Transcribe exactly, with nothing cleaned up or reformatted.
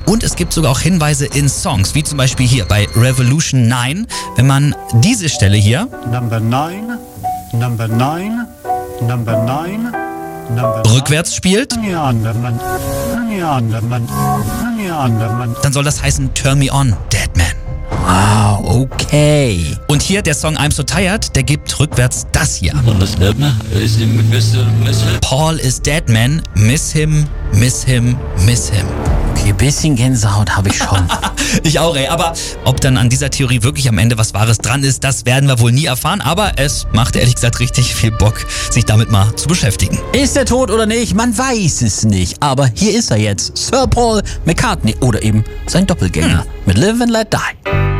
Und es gibt sogar auch Hinweise in Songs, wie zum Beispiel hier bei Revolution neun. Wenn man diese Stelle hier Number nine, number nine, number nine, number rückwärts spielt, Underman, Underman, Underman. dann soll das heißen Turn Me On, Dead Man. Wow, okay. Und hier der Song I'm So Tired, der gibt rückwärts das hier. Paul is dead man, miss him, miss him, miss him. Okay, bisschen Gänsehaut habe ich schon. Ich auch, ey. Aber ob dann an dieser Theorie wirklich am Ende was Wahres dran ist, das werden wir wohl nie erfahren. Aber es macht ehrlich gesagt richtig viel Bock, sich damit mal zu beschäftigen. Ist er tot oder nicht? Man weiß es nicht. Aber hier ist er jetzt. Sir Paul McCartney oder eben sein Doppelgänger Hm. mit Live and Let Die.